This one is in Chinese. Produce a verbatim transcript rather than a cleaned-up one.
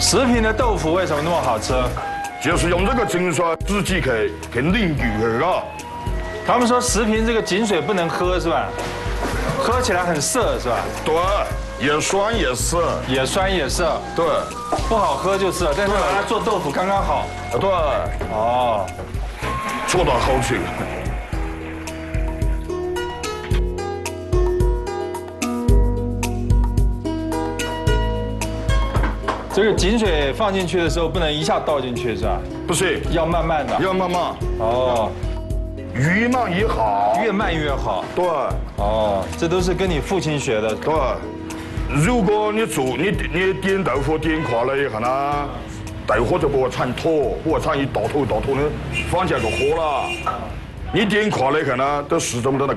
十平的豆腐为什么那么好吃？ 就是用这个井水自己去去淋浴去啊。 他们说十平这个井水不能喝是吧？喝起来很涩是吧？ 对，也酸也涩， 也酸也涩， 对， 不好喝就是了。但是把它做豆腐刚刚好。 对， 哦， 做到好吃。 这个井水放进去的时候不能一下倒进去是吧？ 不是， 要慢慢的。 要慢慢。 哦， 越慢越好。 越慢越好。 对。 哦，这都是跟你父亲学的。 对。如果你做你你点豆腐点快了以后呢，豆腐就不会产坨，不会产一大坨一大坨的，放起来就喝了。你点快了以后呢，都始终都那个。